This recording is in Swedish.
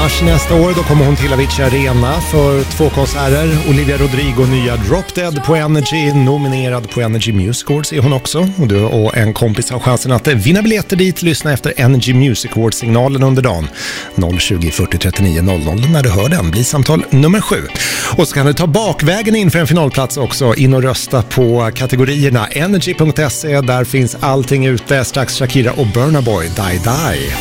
mars nästa år. Då kommer hon till Avicii Arena för 2 konserter. Olivia Rodrigo, nya Drop Dead på Energy, nominerad på Energy Music Awards är hon också. Och du och en kompis har chansen att vinna biljetter dit. Lyssna efter Energy Music Awards-signalen under dagen. 020 40 39 00 när du hör den. Blir samtal nummer 7. Och så kan du ta bakvägen in för en finalplats också. In och rösta på kategorierna energy.se. Där finns allting ute. Strax Shakira och Burna Boy, Die Die.